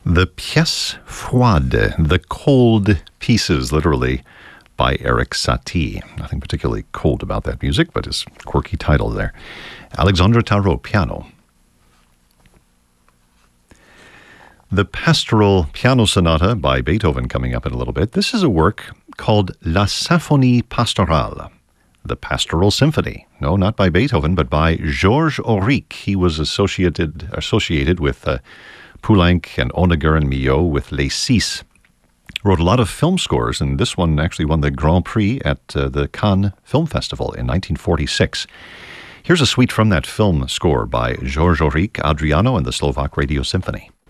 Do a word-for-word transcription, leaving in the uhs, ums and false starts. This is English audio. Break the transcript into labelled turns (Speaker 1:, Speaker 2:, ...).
Speaker 1: The Pièces Froides, The Cold Pieces, literally, by Erik Satie. Nothing particularly cold about that music, but his quirky title there. Alexandre Tarot, piano. The Pastoral Piano Sonata by Beethoven coming up in a little bit. This is a work called La Symphonie Pastorale, the Pastoral Symphony. No, not by Beethoven, but by Georges Auric. He was associated associated with uh, Poulenc and Honegger and Milhaud with Les Six. Wrote a lot of film scores, and this one actually won the Grand Prix at uh, the Cannes Film Festival in nineteen forty-six. Here's a suite from that film score by Georges Auric, Adriano, and the Slovak Radio Symphony.